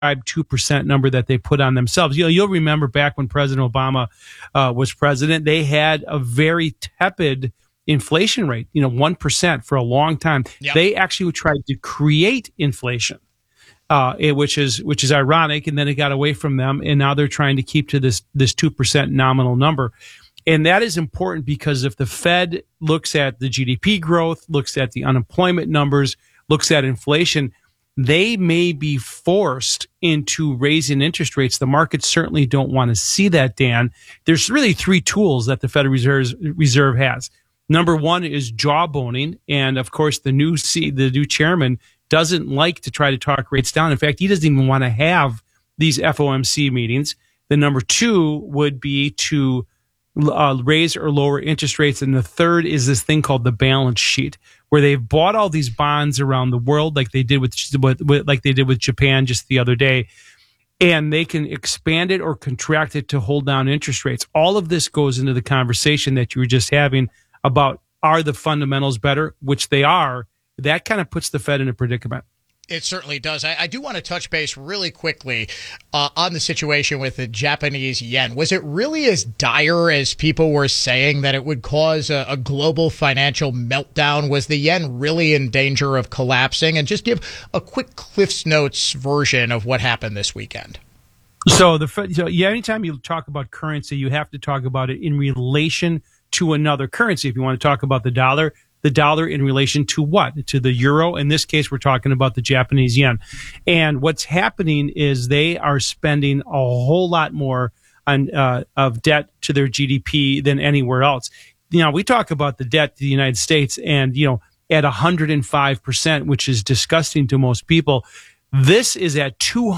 2% number that they put on themselves. You'll remember back when President Obama was president, they had a very tepid inflation rate, 1% for a long time. Yep. They actually tried to create inflation, which is ironic. And then it got away from them. And now they're trying to keep to this 2% nominal number. And that is important because if the Fed looks at the GDP growth, looks at the unemployment numbers, looks at inflation, they may be forced into raising interest rates. The markets certainly don't want to see that, Dan. There's really three tools that the Federal Reserve has. Number one is jawboning. And of course, the new chairman doesn't like to try to talk rates down. In fact, he doesn't even want to have these FOMC meetings. The number two would be to raise or lower interest rates. And the third is this thing called the balance sheet, where they've bought all these bonds around the world, like they did with Japan just the other day, and they can expand it or contract it to hold down interest rates. All of this goes into the conversation that you were just having about, are the fundamentals better, which they are. That kind of puts the Fed in a predicament. It certainly does. I do want to touch base really quickly on the situation with the Japanese yen. Was it really as dire as people were saying that it would cause a global financial meltdown? Was the yen really in danger of collapsing? And just give a quick Cliff's Notes version of what happened this weekend. So anytime you talk about currency, you have to talk about it in relation to another currency. If you want to talk about the dollar in relation to what? To the euro. In this case, we're talking about the Japanese yen. And what's happening is they are spending a whole lot more on of debt to their GDP than anywhere else. We talk about the debt to the United States and, at 105%, which is disgusting to most people. This is at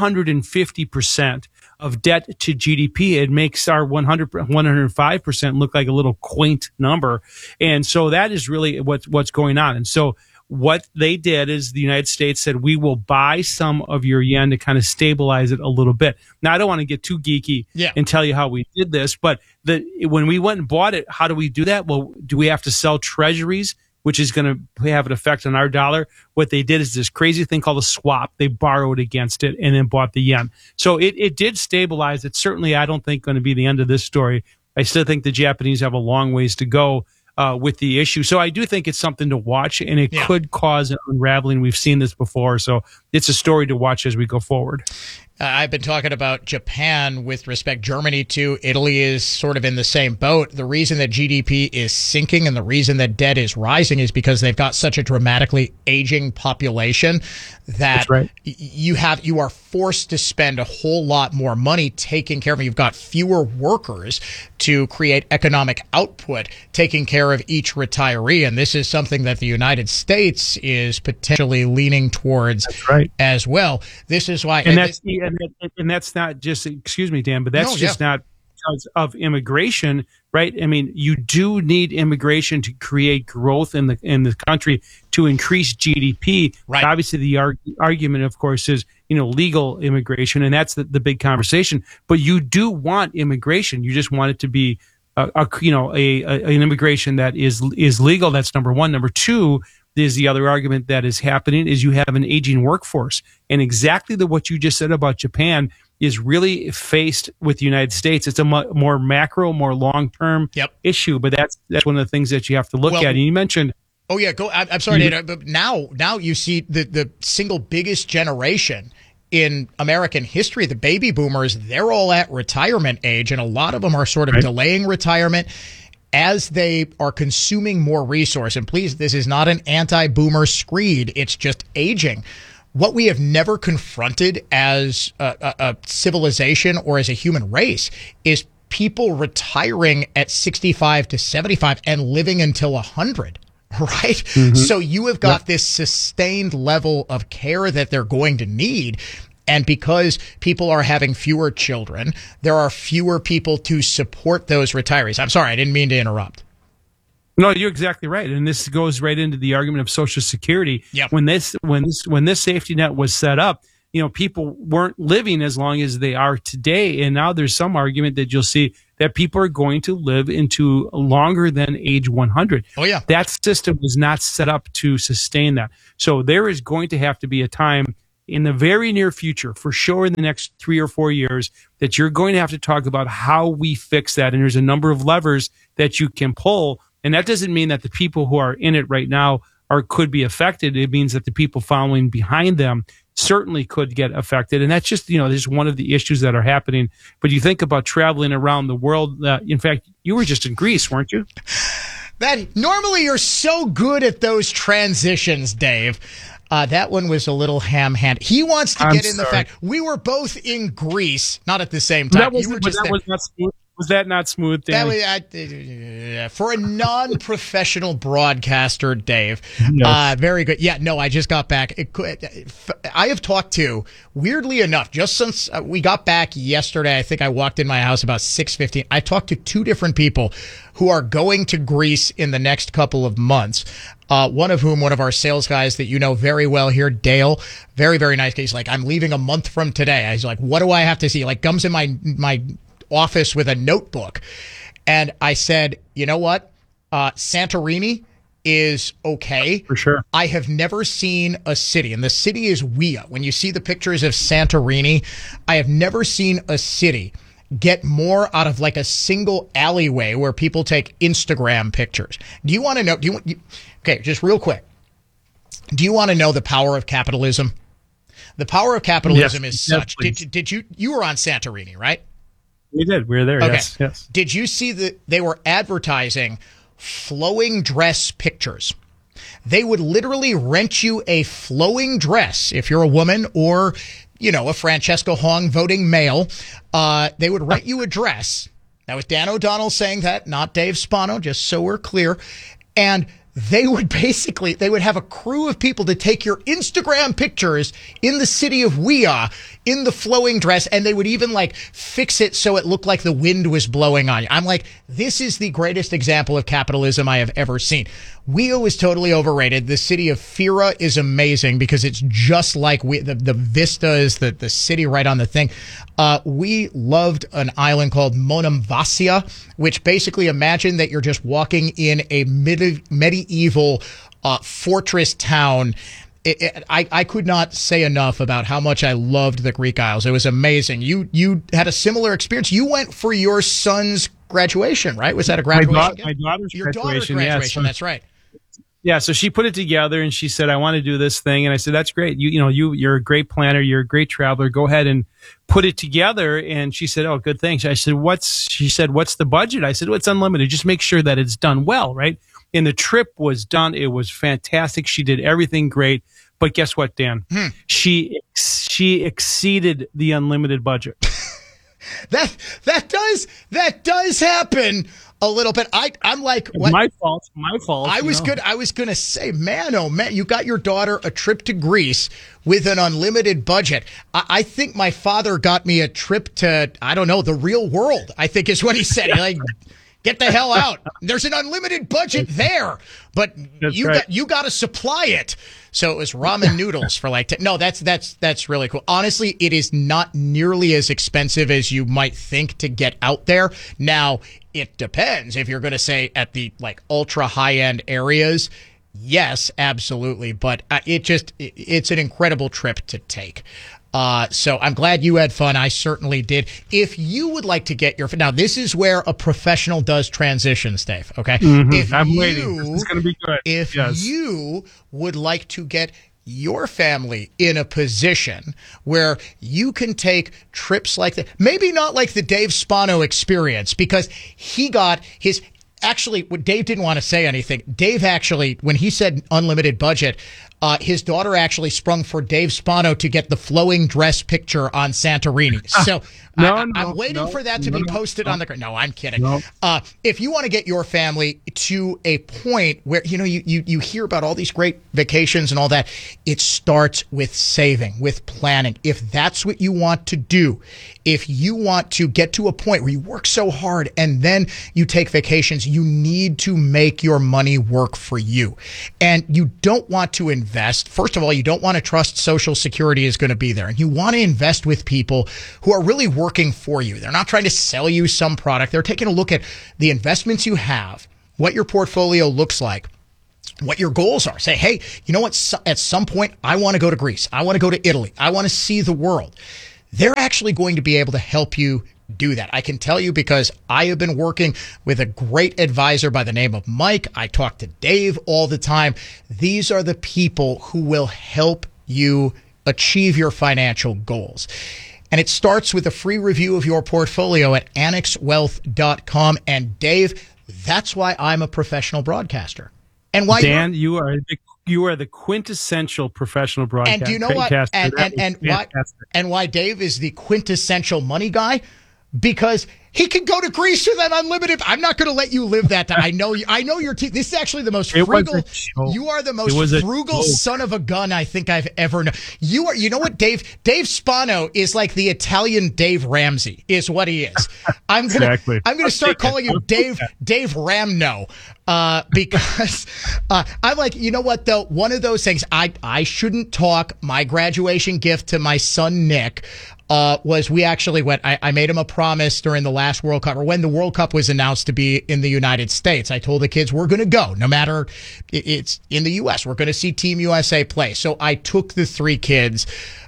250% of debt to GDP. It makes our 105% look like a little quaint number. And so that is really what's going on. And so what they did is the United States said, we will buy some of your yen to kind of stabilize it a little bit. Now, I don't want to get too geeky and tell you how we did this, but when we went and bought it, how do we do that? Well, do we have to sell treasuries, which is going to have an effect on our dollar? What they did is this crazy thing called a swap. They borrowed against it and then bought the yen. So it did stabilize. It's certainly, I don't think, going to be the end of this story. I still think the Japanese have a long ways to go with the issue. So I do think it's something to watch, and it could cause an unraveling. We've seen this before. So it's a story to watch as we go forward. I've been talking about Japan with respect Germany too. Italy is sort of in the same boat. The reason that GDP is sinking and the reason that debt is rising is because they've got such a dramatically aging population that you are forced to spend a whole lot more money taking care of them. You've got fewer workers to create economic output, taking care of each retiree. And this is something that the United States is potentially leaning towards as well. This is why. And that's not just, excuse me, Dan, but that's not because of immigration, right? I mean, you do need immigration to create growth in the country to increase GDP. Right. Obviously, the argument, of course, is legal immigration, and that's the big conversation. But you do want immigration. You just want it to be an immigration that is legal. That's number one. Number two is the other argument that is happening is you have an aging workforce, and exactly what you just said about Japan is really faced with the United States. It's a more macro, more long-term issue, but that's one of the things that you have to look at. And you mentioned. Oh yeah, go. I'm sorry, Dana, but now you see the single biggest generation in American history, the baby boomers. They're all at retirement age, and a lot of them are sort of delaying retirement as they are consuming more resource. And please, this is not an anti-boomer screed. It's just aging. What we have never confronted as a civilization or as a human race is people retiring at 65 to 75 and living until 100. Right? Mm-hmm. So you have got this sustained level of care that they're going to need. And because people are having fewer children, there are fewer people to support those retirees. I'm sorry, I didn't mean to interrupt. No, you're exactly right. And this goes right into the argument of Social Security. Yep. When this safety net was set up, people weren't living as long as they are today. And now there's some argument that you'll see that people are going to live into longer than age 100. Oh, yeah. That system was not set up to sustain that. So there is going to have to be a time in the very near future, for sure in the next 3 or 4 years, that you're going to have to talk about how we fix that. And there's a number of levers that you can pull. And that doesn't mean that the people who are in it right now could be affected. It means that the people following behind them certainly could get affected. And that's just, just one of the issues that are happening. But you think about traveling around the world. In fact, you were just in Greece, weren't you? That normally you're so good at those transitions, Dave. That one was a little ham-handed. He wants to get in the fact we were both in Greece, not at the same time. Was not smooth. Was that not smooth, Danny? For a non-professional broadcaster, Dave. Yes. Very good. Yeah, no, I just got back. I have talked to, weirdly enough, just since we got back yesterday, I think I walked in my house about 6:15. I talked to 2 different people who are going to Greece in the next couple of months. One of whom, one of our sales guys that you know very well here, Dale, very, very nice guy. He's like, I'm leaving a month from today. I was like, what do I have to see? Like, comes in my office with a notebook. And I said, you know what? Santorini is okay. For sure. I have never seen a city, and the city is Wea. When you see the pictures of Santorini, I have never seen a city get more out of like a single alleyway where people take Instagram pictures. Do you want to know? Okay, just real quick. Do you want to know the power of capitalism? The power of capitalism is such. Did you were on Santorini, right? We did. We were there. Okay. Yes. Did you see that they were advertising flowing dress pictures? They would literally rent you a flowing dress if you're a woman or, a Francesca Hong voting male. They would rent you a dress. That was Dan O'Donnell saying that, not Dave Spano, just so we're clear. And they would have a crew of people to take your Instagram pictures in the city of Wea in the flowing dress, and they would even like fix it so it looked like the wind was blowing on you. I'm like, this is the greatest example of capitalism I have ever seen. Wea is totally overrated. The city of Fira is amazing because it's just like the vista is the city right on the thing. We loved an island called Monemvasia, which basically imagine that you're just walking in a medieval fortress town. I could not say enough about how much I loved the Greek Isles. It was amazing. You had a similar experience. You went for your son's graduation, right? Was that a graduation? My daughter's your graduation. Daughter's graduation. That's right. Yeah, so she put it together and she said, I want to do this thing. And I said, that's great. You're a great planner. You're a great traveler. Go ahead and put it together. And she said, oh, good, thanks. I said, what's the budget? I said, well, it's unlimited. Just make sure that it's done well, right? And the trip was done. It was fantastic. She did everything great. But guess what, Dan? She exceeded the unlimited budget. That does happen a little bit. I'm like, what? My fault. I was gonna say, man, oh man, you got your daughter a trip to Greece with an unlimited budget. I think my father got me a trip to, I don't know, the real world, I think is what he said. Like, get the hell out. There's an unlimited budget there, but you got to supply it. So it was ramen noodles for like no, that's really cool. Honestly, it is not nearly as expensive as you might think to get out there. Now, it depends if you're going to say at the like ultra high end areas. Yes, absolutely, but it's an incredible trip to take. So I'm glad you had fun. I certainly did. If you would like to get now this is where a professional does transitions, Dave. Okay. Mm-hmm. I'm waiting. It's going to be good. If you would like to get your family in a position where you can take trips like that, maybe not like the Dave Spano experience, because he got his. Actually, Dave didn't want to say anything. Dave actually, when he said unlimited budget, his daughter actually sprung for Dave Spano to get the flowing dress picture on Santorini. So I'm waiting for that to be posted on the. No, I'm kidding. If you want to get your family to a point where you hear about all these great vacations and all that, it starts with saving, with planning. If that's what you want to do, if you want to get to a point where you work so hard and then you take vacations, you need to make your money work for you. And you don't want to invest. First of all, you don't want to trust Social Security is going to be there. And you want to invest with people who are really working for you. They're not trying to sell you some product. They're taking a look at the investments you have, what your portfolio looks like, what your goals are. Say, hey, you know what? At some point, I want to go to Greece. I want to go to Italy. I want to see the world. They're actually going to be able to help you do that. I can tell you because I have been working with a great advisor by the name of Mike. I talk to Dave all the time. These are the people who will help you achieve your financial goals. And it starts with a free review of your portfolio at annexwealth.com. And Dave, that's why I'm a professional broadcaster. And why, Dan, you are the quintessential professional broadcaster. And do you know what? And why Dave is the quintessential money guy? Because he can go to Greece with an unlimited. I'm not going to let you live that. I know your team. This is actually the most frugal. You are the most frugal son of a gun I think I've ever known. You are. You know what, Dave? Dave Spano is like the Italian Dave Ramsey. Is what he is. I'm gonna start calling you Dave Ramno. Because I'm like, you know what though? One of those things I shouldn't talk. My graduation gift to my son Nick was we actually went. I made him a promise during the last World Cup, or when the World Cup was announced to be in the United States. I told the kids we're going to go, no matter it's in the U.S. We're going to see Team USA play. So I took the 3 kids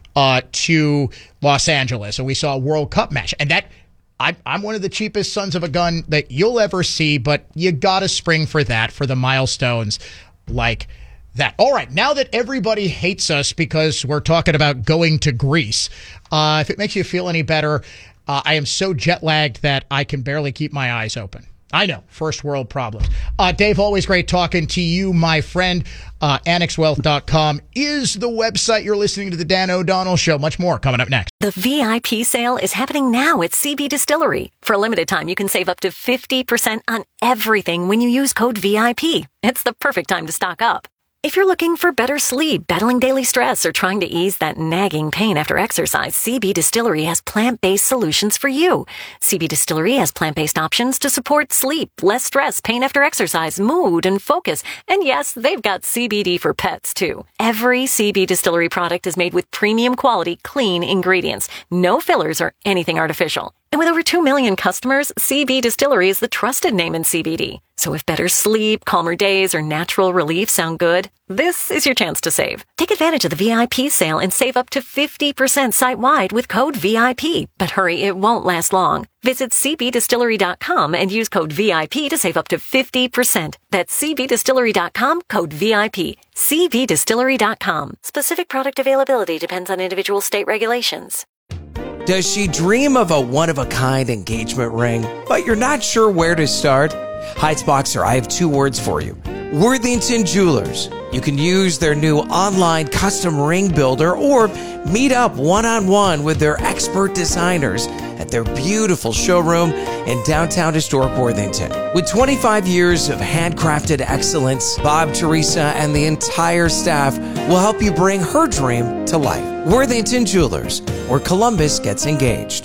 to Los Angeles, and we saw a World Cup match, and that. I'm one of the cheapest sons of a gun that you'll ever see, but you got to spring for that, for the milestones like that. All right, now that everybody hates us because we're talking about going to Greece, if it makes you feel any better, I am so jet lagged that I can barely keep my eyes open. I know, first world problems. Dave, always great talking to you, my friend. AnnexWealth.com is the website. You're listening to the Dan O'Donnell Show. Much more coming up next. The VIP sale is happening now at CB Distillery. For a limited time, you can save up to 50% on everything when you use code VIP. It's the perfect time to stock up. If you're looking for better sleep, battling daily stress, or trying to ease that nagging pain after exercise, CB Distillery has plant-based solutions for you. CB Distillery has plant-based options to support sleep, less stress, pain after exercise, mood, and focus. And yes, they've got CBD for pets, too. Every CB Distillery product is made with premium quality, clean ingredients. No fillers or anything artificial. And with over 2 million customers, CB Distillery is the trusted name in CBD. So if better sleep, calmer days, or natural relief sound good, this is your chance to save. Take advantage of the VIP sale and save up to 50% site-wide with code VIP. But hurry, it won't last long. Visit cbdistillery.com and use code VIP to save up to 50%. That's cbdistillery.com, code VIP. cbdistillery.com. Specific product availability depends on individual state regulations. Does she dream of a one-of-a-kind engagement ring, but you're not sure where to start? Heights Boxer, I have 2 words for you. Worthington Jewelers. You can use their new online custom ring builder or meet up one-on-one with their expert designers at their beautiful showroom in downtown historic Worthington. With 25 years of handcrafted excellence, Bob, Teresa, and the entire staff will help you bring her dream to life. Worthington Jewelers, where Columbus gets engaged.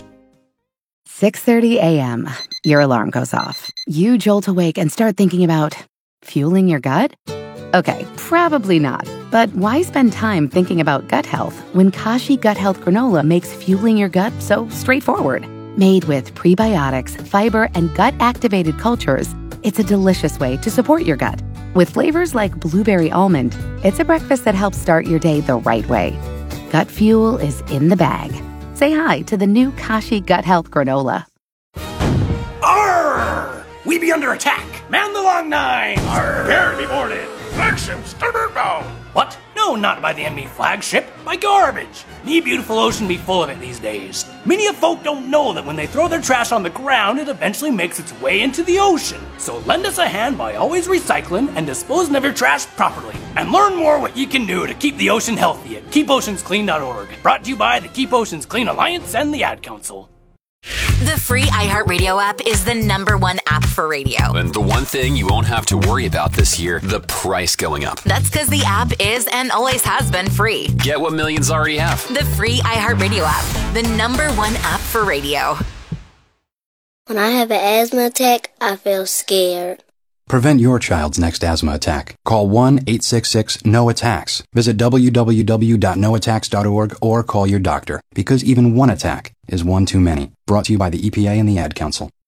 6:30 a.m. Your alarm goes off. You jolt awake and start thinking about fueling your gut? Okay, probably not. But why spend time thinking about gut health when Kashi Gut Health Granola makes fueling your gut so straightforward? Made with prebiotics, fiber, and gut-activated cultures, it's a delicious way to support your gut. With flavors like blueberry almond, it's a breakfast that helps start your day the right way. Gut fuel is in the bag. Say hi to the new Kashi Gut Health Granola. Arr! We be under attack! Man the long nine! Arr! Prepare to be boarded! Flagship, starboard bow! What? No, not by the enemy flagship. By garbage! Me beautiful ocean be full of it these days. Many of folk don't know that when they throw their trash on the ground, it eventually makes its way into the ocean. So lend us a hand by always recycling and disposing of your trash properly. And learn more what you can do to keep the ocean healthy at keepoceansclean.org. Brought to you by the Keep Oceans Clean Alliance and the Ad Council. The free iHeartRadio app is the #1 app for radio. And the one thing you won't have to worry about this year, the price going up. That's because the app is and always has been free. Get what millions already have. The free iHeartRadio app, the #1 app for radio. When I have an asthma attack, I feel scared. Prevent your child's next asthma attack. Call 1-866-NO-ATTACKS. Visit www.noattacks.org or call your doctor, because even one attack is one too many. Brought to you by the EPA and the Ad Council.